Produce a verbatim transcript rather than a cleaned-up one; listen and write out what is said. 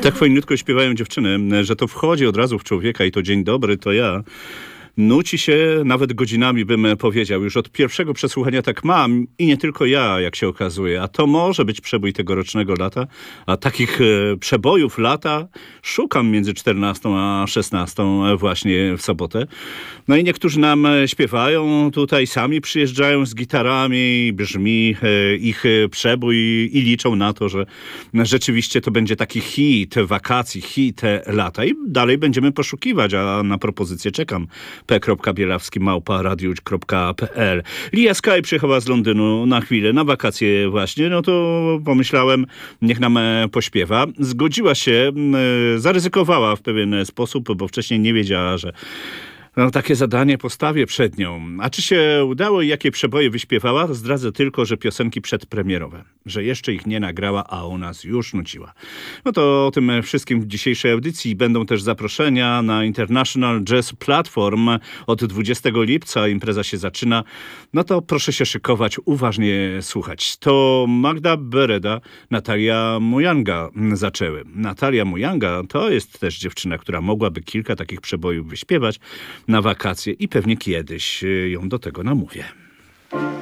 Tak fajniutko śpiewają dziewczyny, że to wchodzi od razu w człowieka i to dzień dobry, to ja. Nuci się nawet godzinami, bym powiedział. Już od pierwszego przesłuchania tak mam i nie tylko ja, jak się okazuje. A to może być przebój tegorocznego lata. A takich e, przebojów lata szukam między czternastą a szesnastą właśnie w sobotę. No i niektórzy nam śpiewają tutaj, sami przyjeżdżają z gitarami, brzmi e, ich przebój i liczą na to, że rzeczywiście to będzie taki hit wakacji, hit lata. I dalej będziemy poszukiwać, a na propozycję czekam. p kropka bielawski małpa radiusz kropka p l. Lia Sky przyjechała z Londynu na chwilę, na wakacje właśnie, no to pomyślałem, niech nam pośpiewa. Zgodziła się, zaryzykowała w pewien sposób, bo wcześniej nie wiedziała, że no, takie zadanie postawię przed nią. A czy się udało i jakie przeboje wyśpiewała? Zdradzę tylko, że piosenki przedpremierowe. Że jeszcze ich nie nagrała, a u nas już nuciła. No to o tym wszystkim w dzisiejszej audycji. Będą też zaproszenia na International Jazz Platform od dwudziestego lipca. Impreza się zaczyna. No to proszę się szykować, uważnie słuchać. To Magda Bereda, Natalia Mujanga zaczęły. Natalia Mujanga to jest też dziewczyna, która mogłaby kilka takich przebojów wyśpiewać na wakacje i pewnie kiedyś ją do tego namówię.